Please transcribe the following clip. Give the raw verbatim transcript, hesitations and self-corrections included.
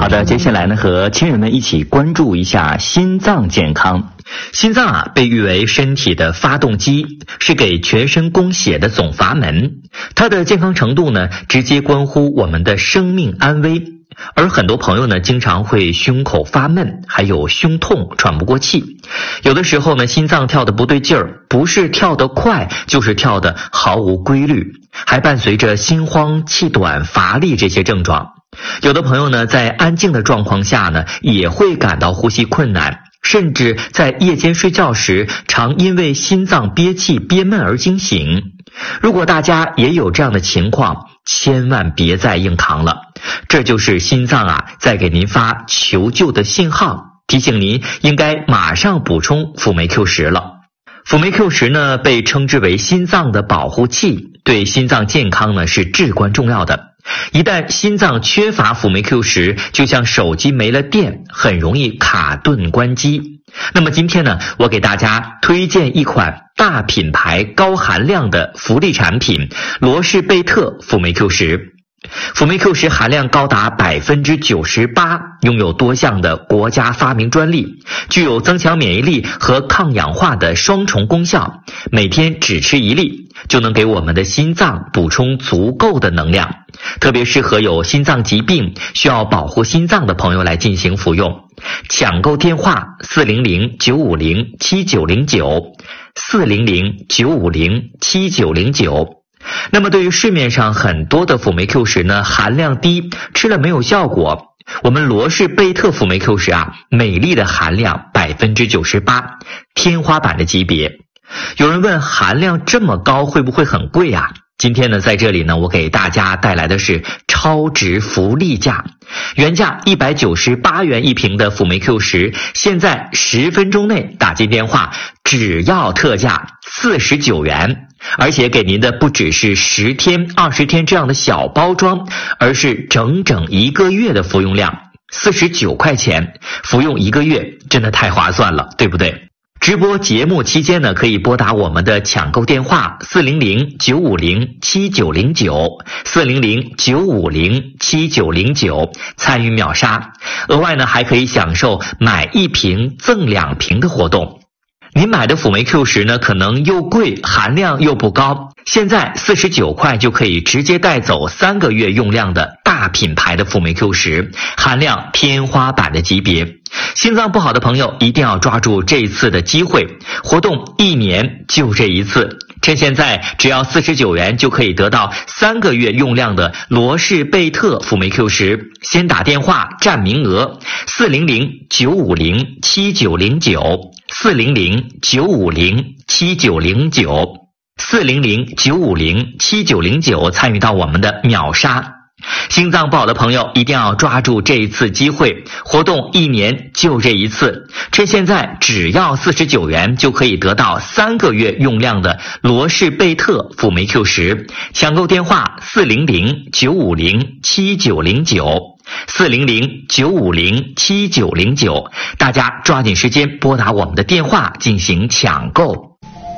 好的，接下来呢，和亲人们一起关注一下心脏健康。心脏啊，被誉为身体的发动机，是给全身供血的总阀门。它的健康程度呢，直接关乎我们的生命安危。而很多朋友呢，经常会胸口发闷，还有胸痛、喘不过气。有的时候呢，心脏跳得不对劲儿，不是跳得快，就是跳得毫无规律，还伴随着心慌、气短、乏力这些症状。有的朋友呢，在安静的状况下呢，也会感到呼吸困难，甚至在夜间睡觉时，常因为心脏憋气憋闷而惊醒。如果大家也有这样的情况，千万别再硬扛了，这就是心脏啊在给您发求救的信号，提醒您应该马上补充辅酶 Q 十了。辅酶 Q 十呢，被称之为心脏的保护器，对心脏健康呢是至关重要的。一旦心脏缺乏辅酶 Q 十，就像手机没了电，很容易卡顿关机。那么今天呢，我给大家推荐一款大品牌高含量的福利产品罗氏贝特辅酶 Q 十。辅酶 Q 十含量高达 百分之九十八， 拥有多项的国家发明专利，具有增强免疫力和抗氧化的双重功效。每天只吃一粒，就能给我们的心脏补充足够的能量，特别适合有心脏疾病需要保护心脏的朋友来进行服用。抢购电话四零零九五零七九零九 四零零九五零七九零九。那么对于市面上很多的辅酶 Q 十呢，含量低，吃了没有效果。我们罗氏贝特辅酶 Q 十啊，每粒的含量 百分之九十八， 天花板的级别。有人问，含量这么高会不会很贵啊？今天呢，在这里呢，我给大家带来的是超值福利价，原价一百九十八元一瓶的辅酶 Q 十，现在十分钟内打进电话，只要特价四十九元，而且给您的不只是十天、二十天这样的小包装，而是整整一个月的服用量，四十九块钱，服用一个月，真的太划算了，对不对？直播节目期间呢，可以拨打我们的抢购电话四零零九五零七九零九 四零零九五零七九零九参与秒杀。额外呢，还可以享受买一瓶赠两瓶的活动。您买的辅酶 Q 十呢，可能又贵，含量又不高，现在四十九块就可以直接带走三个月用量的大品牌的辅酶 Q 十，含量天花板的级别。心脏不好的朋友一定要抓住这次的机会，活动一年就这一次，趁现在只要四十九元就可以得到三个月用量的罗氏贝特辅酶 Q 十，先打电话占名额四零零九五零七九零九 四零零九五零七九零九 四零零九五零七九零九参与到我们的秒杀。心脏不好的朋友一定要抓住这一次机会，活动一年就这一次，趁现在只要四十九元就可以得到三个月用量的罗氏贝特辅酶 Q 十，抢购电话四零零九五零七九零九 四零零九五零七九零九，大家抓紧时间拨打我们的电话进行抢购。